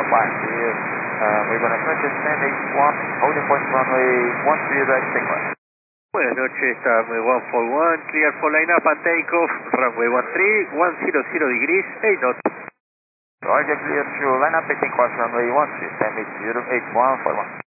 clear. Muy buenas noches, Stand 81, holding point runway 13 right, take off. Buenas noches, Runway 141, clear for line up and take off, runway 13, 100 degrees, 8 knots. Roger, clear to line up, take off runway 13, Stand 80, 8141.